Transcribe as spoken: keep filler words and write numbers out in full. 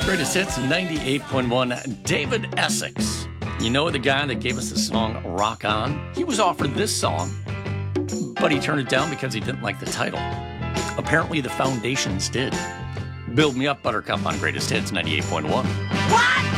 Greatest Hits ninety-eight point one. David Essex. You know the guy that gave us the song Rock On? He was offered this song, but he turned it down because he didn't like the title. Apparently the Foundations did. Build Me Up, Buttercup on Greatest Hits ninety-eight point one. What?